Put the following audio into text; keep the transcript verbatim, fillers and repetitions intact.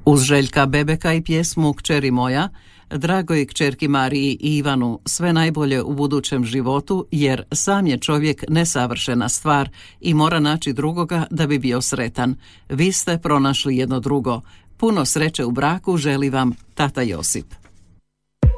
Uz Željka Bebeka i pjesmu Kćeri moja, dragoj kćerki Mariji i Ivanu sve najbolje u budućem životu, jer sam je čovjek nesavršena stvar i mora naći drugoga da bi bio sretan. Vi ste pronašli jedno drugo. Puno sreće u braku želi vam tata Josip.